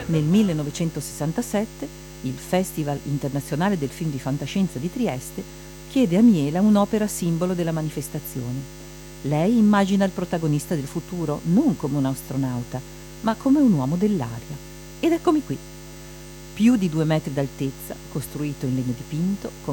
Nel 1967 il Festival Internazionale del Film di Fantascienza di Trieste chiede a Miela un'opera simbolo della manifestazione. Lei immagina il protagonista del futuro non come un astronauta, ma come un uomo dell'aria. Ed eccomi qui. Più di 2 metri d'altezza, costruito in legno dipinto, con